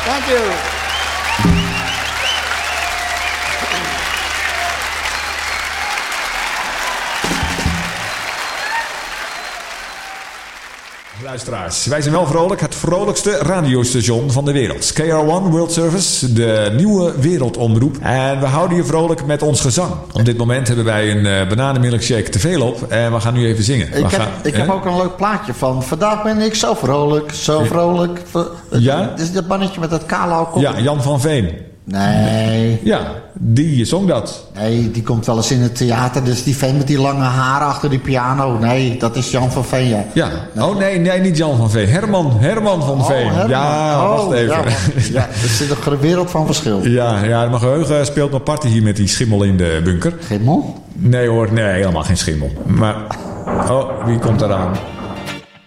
Thank you. Luisteraars, wij zijn wel vrolijk. Het vrolijkste radiostation van de wereld. KR1 World Service, de nieuwe wereldomroep. En we houden je vrolijk met ons gezang. Op dit moment hebben wij een bananenmilkshake te veel op. En we gaan nu even zingen. Ik heb ook een leuk plaatje van. Vandaag ben ik zo vrolijk, zo vrolijk. Ja? Dit is dat mannetje met dat kale kop. Ja, Jan van Veen. Nee. Ja, die zong dat. Nee, die komt wel eens in het theater. Dus die vent met die lange haren achter die piano. Nee, dat is Jan van Veen, ja. Ja. Nee. Oh nee, niet Jan van Veen. Herman van Veen. Herman. Ja, wacht even. Ja, er zit een wereld van verschil. Ja, mijn geheugen speelt nog party hier met die schimmel in de bunker. Schimmel? Nee hoor, nee, helemaal geen schimmel. Maar, wie komt eraan?